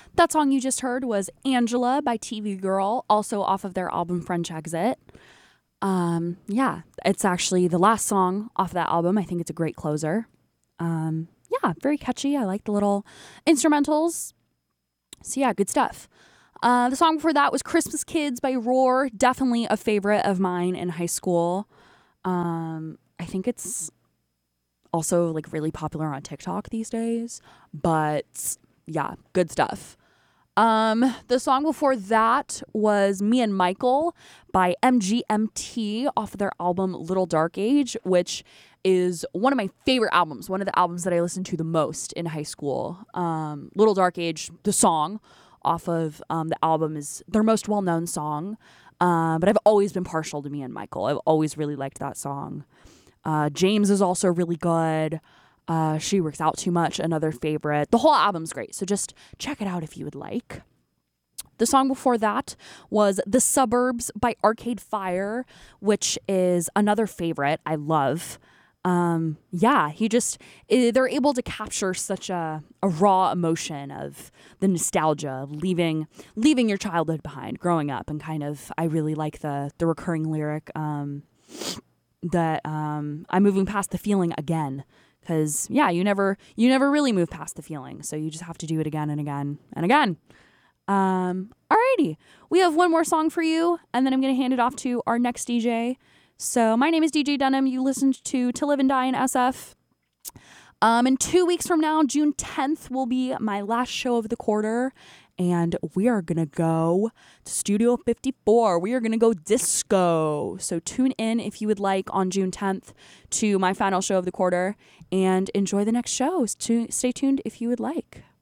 That song you just heard was Angela by TV Girl, also off of their album French Exit. Yeah, it's actually the last song off that album. I think it's a great closer. Yeah, very catchy. I like the little instrumentals. So yeah, good stuff. The song before that was Christmas Kids by Roar. Definitely a favorite of mine in high school. I think it's also like really popular on TikTok these days. But yeah, good stuff. The song before that was Me and Michael by MGMT off of their album Little Dark Age, which is one of my favorite albums, one of the albums that I listened to the most in high school. Little Dark Age, the song off of the album, is their most well-known song, but I've always been partial to Me and Michael. I've always really liked that song. James is also really good. She Works Out Too Much, another favorite. The whole album's great, so just check it out if you would like. The song before that was The Suburbs by Arcade Fire, which is another favorite I love. Yeah, they're able to capture such a raw emotion of the nostalgia of leaving your childhood behind, growing up, and kind of, I really like the recurring lyric that I'm moving past the feeling again. Because, yeah, you never really move past the feeling. So you just have to do it again and again and again. Alrighty. We have one more song for you, and then I'm going to hand it off to our next DJ. So my name is DJ Dunham. You listened to Live and Die in SF. In 2 weeks from now, June 10th, will be my last show of the quarter. And we are going to go to Studio 54. We are going to go disco. So tune in if you would like on June 10th to my final show of the quarter and enjoy the next show. Stay tuned if you would like.